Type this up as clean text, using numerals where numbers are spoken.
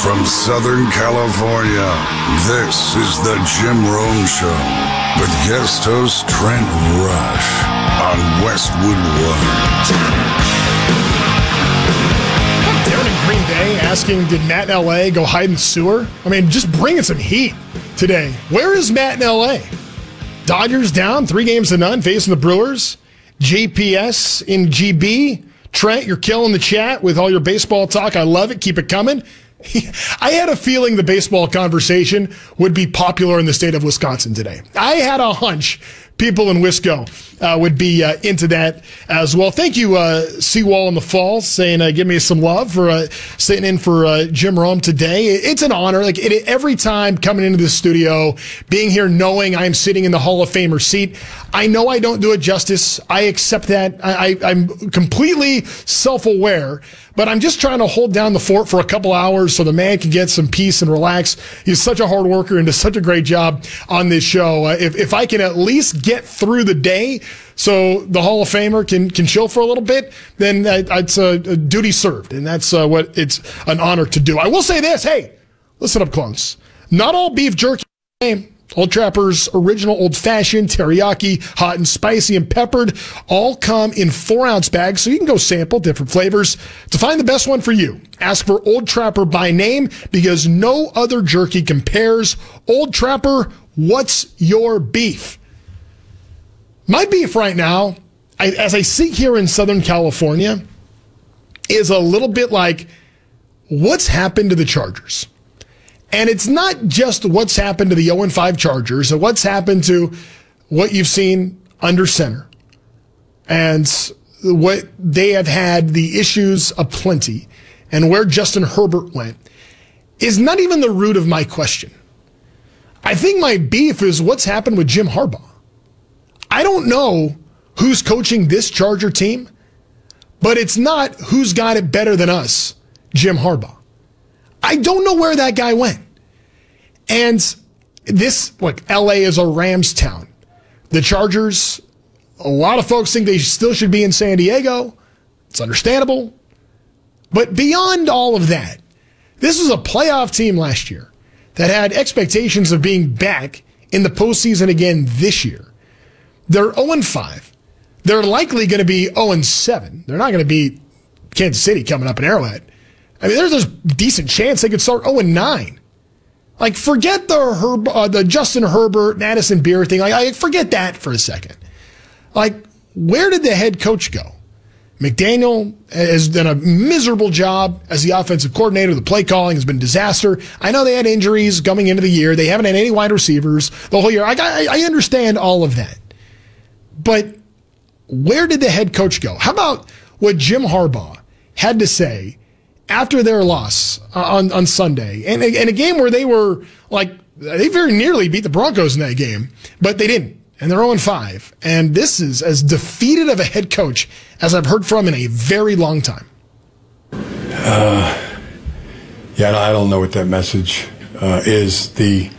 From Southern California, this is the Jim Rome Show with guest host Trent Rush on Westwood One. Darren in Green Bay asking, did Matt in L.A. go hide in the sewer? I mean, just bringing some heat today. Where is Matt in L.A.? Dodgers down 3-0 facing the Brewers. JPS in GB. Trent, you're killing the chat with all your baseball talk. I love it. Keep it coming. I had a feeling the baseball conversation would be popular in the state of Wisconsin today. I had a hunch people in Wisco would be into that as well. Thank you, Seawall in the Fall, saying give me some love for sitting in for Jim Rome today. It's an honor. Like every time coming into the studio, being here knowing I'm sitting in the Hall of Famer seat, I know I don't do it justice. I accept that. I'm completely self-aware, but I'm just trying to hold down the fort for a couple hours so the man can get some peace and relax. He's such a hard worker and does such a great job on this show. If I can at least get through the day so the Hall of Famer can chill for a little bit, then it's a duty served, and that's what it's an honor to do. I will say this. Hey, listen up, clones. Not all beef jerky Old Trapper's original old-fashioned, teriyaki, hot and spicy and peppered, all come in 4-ounce bags, so you can go sample different flavors. To find the best one for you, ask for Old Trapper by name, because no other jerky compares. Old Trapper, what's your beef? My beef right now, as I sit here in Southern California, is a little bit like, what's happened to the Chargers? And it's not just what's happened to the 0-5 Chargers, or what's happened to what you've seen under center, and what they have had the issues aplenty, and where Justin Herbert went, is not even the root of my question. I think my beef is what's happened with Jim Harbaugh. I don't know who's coaching this Charger team, but it's not who's got it better than us, Jim Harbaugh. I don't know where that guy went. And this, look, LA is a Rams town. The Chargers, a lot of folks think they still should be in San Diego. It's understandable. But beyond all of that, this was a playoff team last year that had expectations of being back in the postseason again this year. They're 0-5. They're likely going to be 0-7. They're not going to beat Kansas City coming up in Arrowhead. I mean, there's a decent chance they could start 0-9. Like, forget the Justin Herbert, Madison Beer thing. Like, forget that for a second. Like, where did the head coach go? McDaniel has done a miserable job as the offensive coordinator. The play calling has been a disaster. I know they had injuries coming into the year. They haven't had any wide receivers the whole year. I understand all of that. But where did the head coach go? How about what Jim Harbaugh had to say after their loss on Sunday, and a game where they were like, they very nearly beat the Broncos in that game, but they didn't, and they're 0-5. And this is as defeated of a head coach as I've heard from in a very long time. Yeah, I don't know what that message is. The